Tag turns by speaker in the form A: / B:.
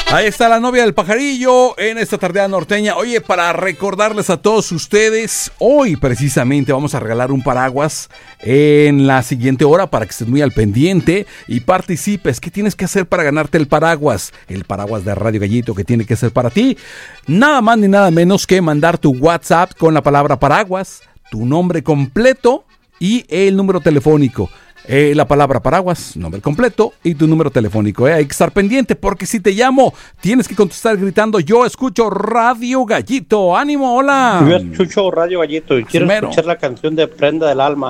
A: Ahí está la novia del pajarillo en esta tardeada norteña. Oye, para recordarles a todos ustedes, hoy precisamente vamos a regalar un paraguas en la siguiente hora para que estés muy al pendiente y participes. ¿Qué tienes que hacer para ganarte el paraguas? El paraguas de Radio Gallito que tiene que ser para ti. Nada más ni nada menos que mandar tu WhatsApp con la palabra paraguas, tu nombre completo y el número telefónico. La palabra paraguas, nombre completo y tu número telefónico. Hay que estar pendiente porque si te llamo tienes que contestar gritando: yo escucho Radio Gallito. ¡Ánimo! ¡Hola!
B: Yo escucho Radio Gallito y quiero escuchar la canción de Prenda del Alma.